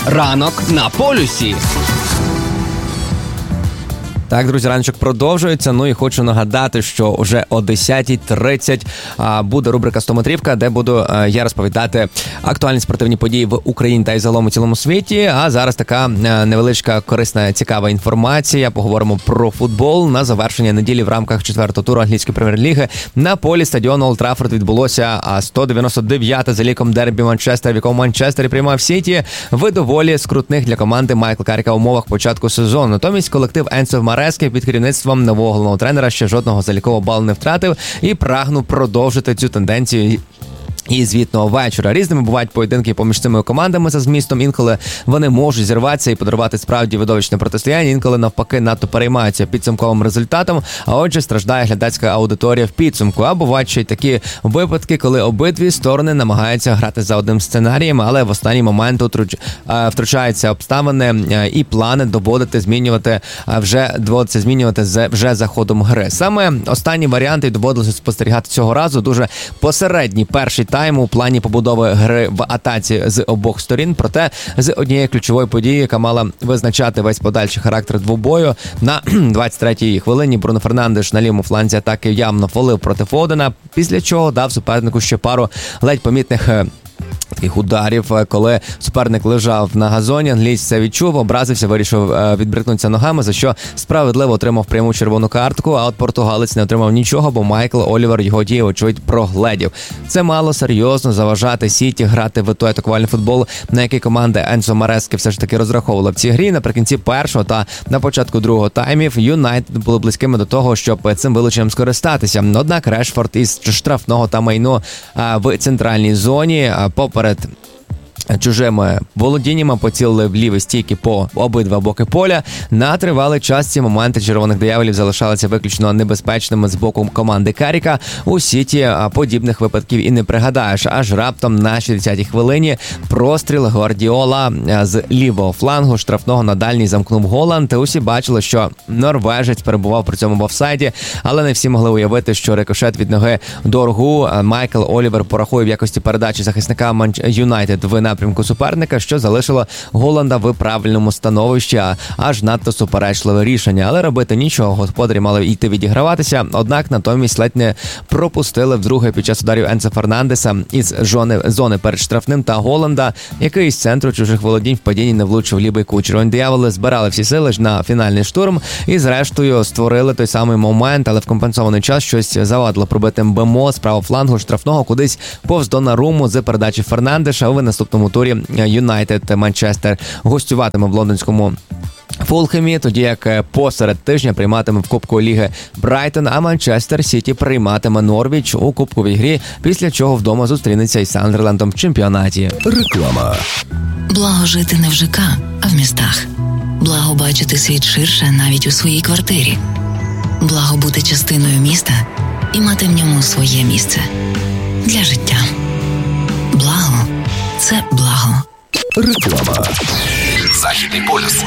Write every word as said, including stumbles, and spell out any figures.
Ранок на полюсі. Так, друзі, раночок продовжується. Ну і хочу нагадати, що вже о десята тридцять а, буде рубрика «Стометрівка», де буду а, я розповідати актуальні спортивні події в Україні та й загалом у цілому світі. А зараз така а, невеличка, корисна, цікава інформація. Поговоримо про футбол. На завершення неділі в рамках четвертого туру англійської прем'єр-ліги на полі стадіону Олд Траффорд відбулося сто дев'яносто дев'яте за ліком дербі Манчестер, в якому Манчестер приймав Сіті в доволі скрутних для команди Майкла Карріка умовах початку сезону. Натомість колектив Енцо Марески під керівництвом нового головного тренера ще жодного залікового балу не втратив і прагнув продовжити цю тенденцію і звітного вечора. Різними бувають поєдинки поміж цими командами за змістом. Інколи вони можуть зірватися і подарувати справді видовищне протистояння, інколи навпаки надто переймаються підсумковим результатом, а отже страждає глядацька аудиторія в підсумку. А бувають ще й такі випадки, коли обидві сторони намагаються грати за одним сценарієм, але в останній момент втручаються обставини і плани доводити, змінювати, вже доводиться змінювати вже за ходом гри. Саме останні варіанти доводилося спостерігати цього разу. Дуже посередній перший тайм у плані побудови гри в атаці з обох сторін, проте з однієї ключової події, яка мала визначати весь подальший характер двобою. На двадцять третій хвилині Бруно Фернандеш на лівому фланзі атаки явно фолив проти Фодена, після чого дав супернику ще пару ледь помітних таких ударів, коли суперник лежав на газоні, англієць це відчув, образився, вирішив відбрикнутися ногами, за що справедливо отримав пряму червону картку, а от португалець не отримав нічого, бо Майкл Олівер його дії, очевидь, прогледів. Це мало серйозно заважати Сіті грати в той атакувальний футбол, на який команда Енцо Марески все ж таки розраховувала в цій грі. Наприкінці першого та на початку другого таймів Юнайтед були близькими до того, щоб цим вилученням скористатися. Однак Решфорд із штрафного та майну в центральній зоні поперед чужими володіннями поцілили в ліві стійки по обидва боки поля. На тривалий час ці моменти червоних дияволів залишалися виключно небезпечними з боку команди Карріка. У Сіті подібних випадків і не пригадаєш. Аж раптом на шістдесятій хвилині простріл Гвардіола з лівого флангу штрафного на дальній замкнув Голланд. Усі бачили, що норвежець перебував при цьому в офсайді, але не всі могли уявити, що рикошет від ноги Доргу Майкл Олівер порахує в якості передачі захисника Юнайтед в напрямку суперника, що залишило Голланда в правильному становищі, аж надто суперечливе рішення. Але робити нічого, господарі мали йти відіграватися, однак натомість ледь не пропустили вдруге під час ударів Енцо Фернандеса із зони, зони перед штрафним та Голланда, який з центру чужих володінь в падінні не влучив лівий кут. Червоні дияволи збирали всі сили на фінальний штурм і зрештою створили той самий момент, але в компенсований час щось завадило пробити МБМО з правого флангу штрафного кудись повз Донаруму з передачі Фернандеша. В наступному турі Юнайтед Манчестер гостюватиме в лондонському Фулхемі, тоді як посеред тижня прийматиме в Кубку Ліги Брайтон, а Манчестер Сіті прийматиме Норвіч у кубковій грі, після чого вдома зустрінеться із Сандерлендом в чемпіонаті. Реклама. Благо жити не в ЖК, а в містах. Благо бачити світ ширше навіть у своїй квартирі. Благо бути частиною міста і мати в ньому своє місце. Для життя. Благо – це благо. Реклама. Західний полюс.